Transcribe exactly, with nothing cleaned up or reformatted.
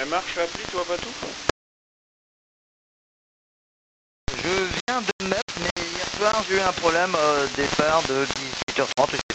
marche l'appli, toi, Patou? Je viens de me mettre, mais hier soir j'ai eu un problème euh, départ de dix-huit heures trente.